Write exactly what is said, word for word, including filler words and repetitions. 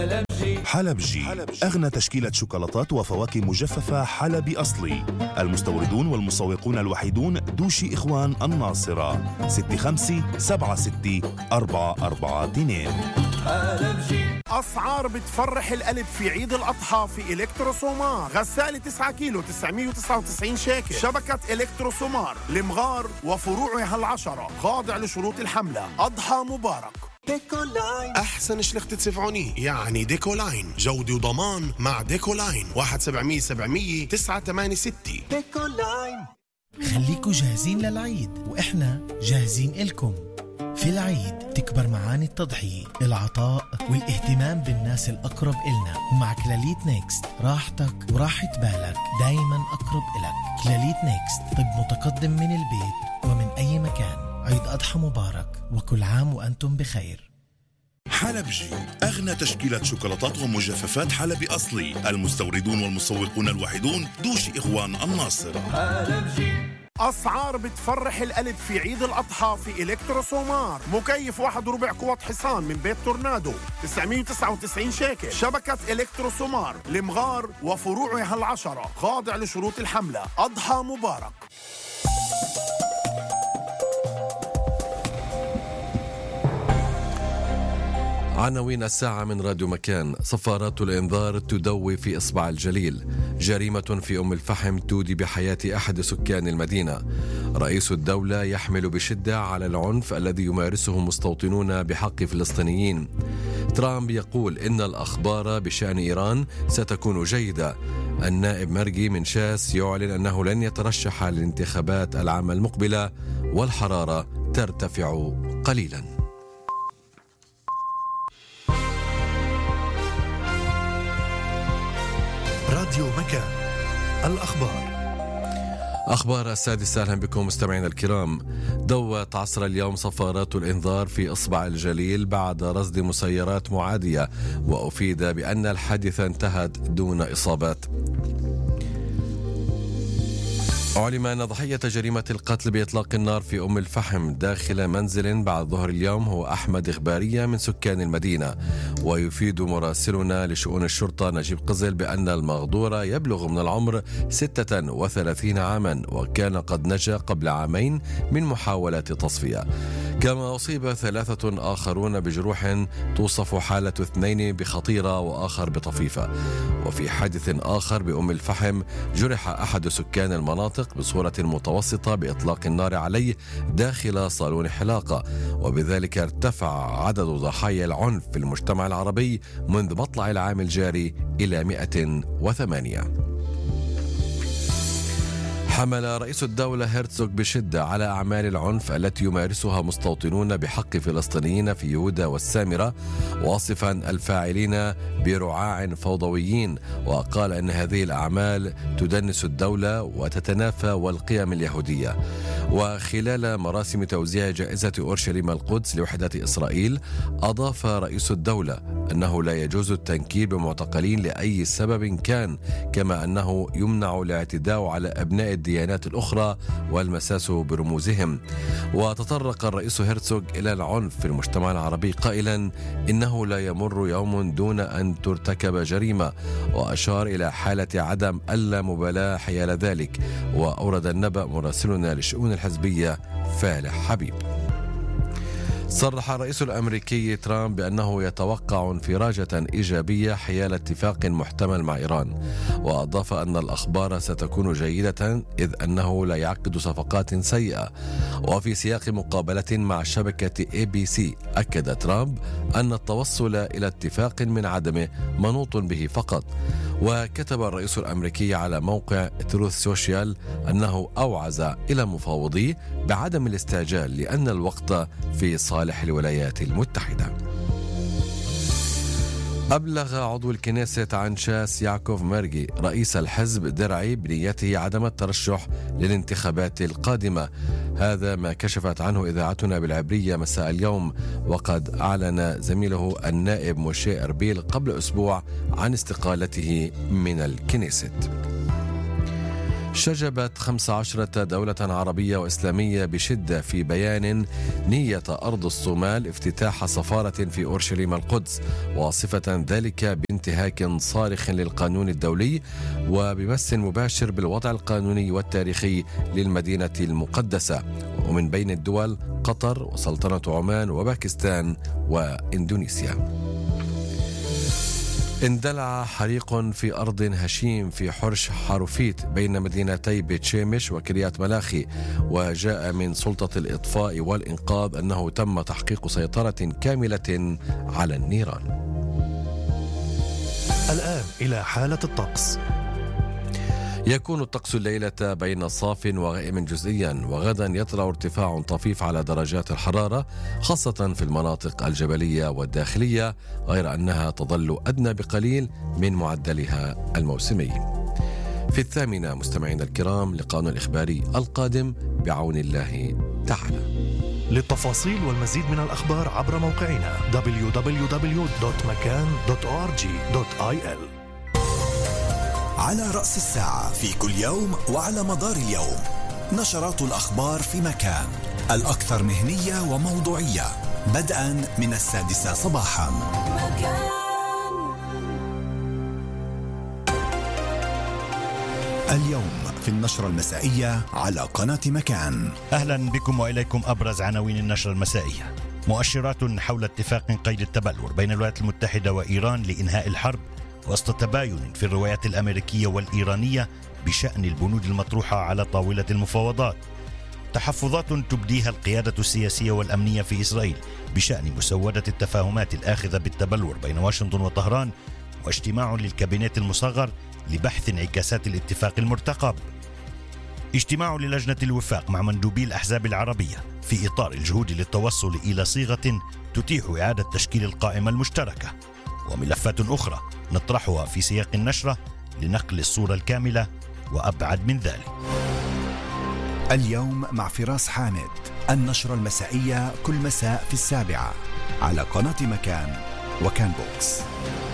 حلبجي، أغنى تشكيلة شوكولاتات وفواكه مجففة حلبي أصلي. المستوردون والمسوقون الوحيدون دوشي إخوان الناصرة. ستة خمسة سبعة ستة أربعة أربعة اثنين. حلبجي. أسعار بتفرح القلب في عيد الأضحى في إلكترو سومار. غسالة تسعة كيلو تسعمية وتسعة وتسعين شيكل. شبكة إلكترو سومار لمغار وفروعها العشرة، خاضع لشروط الحملة. أضحى مبارك. ديكولاين، أحسن شلخت تدفعوني يعني ديكولاين، جودة وضمان مع ديكولاين. واحد سبعمية سبعمية تسعة ثمانية ستة. ديكولاين. خليكوا جاهزين للعيد وإحنا جاهزين إلكم. في العيد تكبر معاني التضحية، العطاء والاهتمام بالناس الأقرب إلنا. ومع كلاليت نيكست راحتك وراحة بالك دايما أقرب إلك. كلاليت نيكست، طب متقدم من البيت ومن أي مكان. عيد أضحى مبارك وكل عام وأنتم بخير. حلبجي، أغنى تشكيلة شوكولاتات ومجففات حلبي أصلي. المستوردون والمسوقون الوحيدون دوشي إخوان الناصرة. حلبجي. أسعار بتفرح القلب في عيد الأضحى في إلكترو سومار. مكيف واحد وربع قوة حصان من بيت تورنادو تسعمية وتسعة وتسعين شيكل. شبكة إلكترو سومار لمغار وفروعها العشرة، خاضع لشروط الحملة. أضحى مبارك. عناوين الساعة من راديو مكان. صفارات الإنذار تدوي في إصبع الجليل. جريمة في أم الفحم تودي بحياة أحد سكان المدينة. رئيس الدولة يحمل بشدة على العنف الذي يمارسه مستوطنون بحق فلسطينيين. ترامب يقول إن الأخبار بشأن إيران ستكون جيدة. النائب مرقي من شاس يعلن أنه لن يترشح للانتخابات العامة المقبلة. والحرارة ترتفع قليلاً. راديو مكان، الأخبار. أخبار السادسة، أهلا بكم مستمعينا الكرام. دوت عصر اليوم صفارات الإنذار في إصبع الجليل بعد رصد مسيرات معادية، وأفيد بأن الحادث انتهت دون إصابات. علم أن ضحية جريمة القتل بإطلاق النار في أم الفحم داخل منزل بعد ظهر اليوم هو أحمد إخبارية من سكان المدينة. ويفيد مراسلنا لشؤون الشرطة نجيب قزل بأن المغدور يبلغ من العمر ستة وثلاثين عاما، وكان قد نجا قبل عامين من محاولة تصفية. كما أصيب ثلاثة آخرون بجروح توصف حالة اثنين بخطيرة وآخر بطفيفة. وفي حادث آخر بأم الفحم جرح أحد سكان المناطق بصورة متوسطة بإطلاق النار عليه داخل صالون حلاقة، وبذلك ارتفع عدد ضحايا العنف في المجتمع العربي منذ مطلع العام الجاري إلى مئة وثمانية. حمل رئيس الدولة هرتزوغ بشدة على أعمال العنف التي يمارسها مستوطنون بحق فلسطينيين في يهودا والسامرة، واصفا الفاعلين برعاع فوضويين، وقال أن هذه الأعمال تدنس الدولة وتتنافى والقيم اليهودية. وخلال مراسم توزيع جائزة أورشليم القدس لوحدة إسرائيل، أضاف رئيس الدولة أنه لا يجوز التنكيل بمعتقلين لأي سبب كان، كما أنه يمنع الاعتداء على أبناء الديانات الأخرى والمساس برموزهم. وتطرق الرئيس هرتزوغ إلى العنف في المجتمع العربي قائلا إنه لا يمر يوم دون أن ترتكب جريمة، وأشار إلى حالة عدم اللامبالاة حيال ذلك. وأورد النبأ مراسلنا لشؤون الحزبية فالح حبيب. صرح الرئيس الأمريكي ترامب بأنه يتوقع انفراجة إيجابية حيال اتفاق محتمل مع إيران، وأضاف أن الأخبار ستكون جيدة إذ أنه لا يعقد صفقات سيئة. وفي سياق مقابلة مع شبكة إيه بي سي أكد ترامب أن التوصل إلى اتفاق من عدمه منوط به فقط. وكتب الرئيس الأمريكي على موقع تروث سوشيال أنه أوعز إلى مفاوضيه بعدم الاستعجال لأن الوقت في صالح الولايات المتحدة. أبلغ عضو الكنيسة عن شاس يعقوب مرقي رئيس الحزب درعي بنيته عدم الترشح للانتخابات القادمة. هذا ما كشفت عنه إذاعتنا بالعبرية مساء اليوم، وقد أعلن زميله النائب موشي أربيل قبل أسبوع عن استقالته من الكنيسة. شجبت خمس عشرة دولة عربية وإسلامية بشدة في بيان نية أرض الصومال افتتاح سفارة في أورشليم القدس، واصفة ذلك بانتهاك صارخ للقانون الدولي وبمس مباشر بالوضع القانوني والتاريخي للمدينة المقدسة. ومن بين الدول قطر وسلطنة عمان وباكستان وإندونيسيا. اندلع حريق في أرض هشيم في حرش حاروفيت بين مدينتي بيت شيمش وكريات ملاخي، وجاء من سلطة الإطفاء والإنقاذ أنه تم تحقيق سيطرة كاملة على النيران. الآن إلى حالة الطقس. يكون الطقس الليلة بين صاف وغائم جزئيا، وغدا يطرأ ارتفاع طفيف على درجات الحرارة خاصة في المناطق الجبلية والداخلية، غير أنها تظل أدنى بقليل من معدلها الموسمي. في الثامنة مستمعينا الكرام لقاءنا الإخباري القادم بعون الله تعالى. للتفاصيل والمزيد من الأخبار عبر موقعنا دبليو دبليو دبليو دوت مكان دوت أو آر جي دوت آي إل. على رأس الساعة في كل يوم وعلى مدار اليوم نشرات الأخبار في مكان، الأكثر مهنية وموضوعية، بدءا من السادسة صباحا. اليوم في النشرة المسائية على قناة مكان. أهلا بكم وإليكم أبرز عناوين النشرة المسائية. مؤشرات حول اتفاق قيد التبلور بين الولايات المتحدة وإيران لإنهاء الحرب وسط تباين في الروايات الأمريكية والإيرانية بشأن البنود المطروحة على طاولة المفاوضات. تحفظات تبديها القيادة السياسية والأمنية في إسرائيل بشأن مسودة التفاهمات الآخذة بالتبلور بين واشنطن وطهران، واجتماع للكابينت المصغر لبحث انعكاسات الاتفاق المرتقب. اجتماع للجنة الوفاق مع مندوبي الأحزاب العربية في إطار الجهود للتوصل إلى صيغة تتيح إعادة تشكيل القائمة المشتركة. وملفات أخرى نطرحها في سياق النشرة لنقل الصورة الكاملة وأبعد من ذلك. اليوم مع فراس حامد، النشرة المسائية كل مساء في السابعة على قناة مكان وكان بوكس.